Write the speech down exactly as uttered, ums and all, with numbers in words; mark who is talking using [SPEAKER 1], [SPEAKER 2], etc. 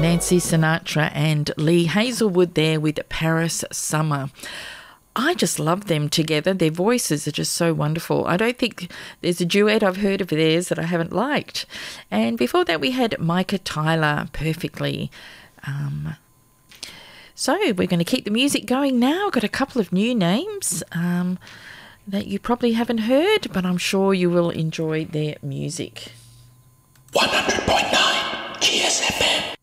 [SPEAKER 1] Nancy Sinatra and Lee Hazelwood there with Paris Summer. I just love them together. Their voices are just so wonderful. I don't think there's a duet I've heard of theirs that I haven't liked. And before that we had Micah Tyler, Perfectly. Um, so we're going to keep the music going now. I've got a couple of new names um, that you probably haven't heard, but I'm sure you will enjoy their music.
[SPEAKER 2] one hundred point nine G S F M.